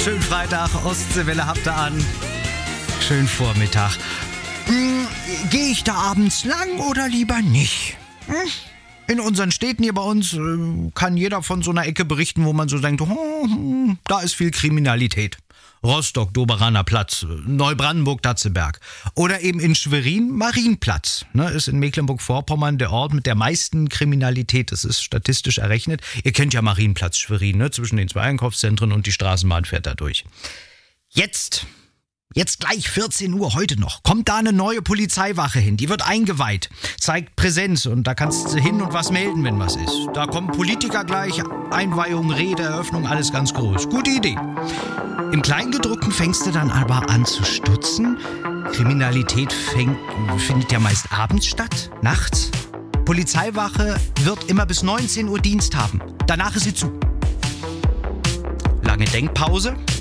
Schönen Freitag, Ostseewelle habt ihr an. Schönen Vormittag. Gehe ich da abends lang oder lieber nicht? In unseren Städten hier bei uns kann jeder von so einer Ecke berichten, wo man so denkt, da ist viel Kriminalität. Rostock, Doberaner Platz, Neubrandenburg, Datzeberg. Oder eben in Schwerin, Marienplatz. Ist in Mecklenburg-Vorpommern der Ort mit der meisten Kriminalität. Das ist statistisch errechnet. Ihr kennt ja Marienplatz, Schwerin, zwischen den zwei Einkaufszentren und die Straßenbahn fährt da durch. Jetzt gleich 14 Uhr heute noch, kommt da eine neue Polizeiwache hin, die wird eingeweiht, zeigt Präsenz und da kannst du hin und was melden, wenn was ist. Da kommen Politiker gleich, Einweihung, Rede, Eröffnung, alles ganz groß. Gute Idee. Im Kleingedruckten fängst du dann aber an zu stutzen. Kriminalität findet ja meist abends statt, nachts. Polizeiwache wird immer bis 19 Uhr Dienst haben, danach ist sie zu. Lange Denkpause.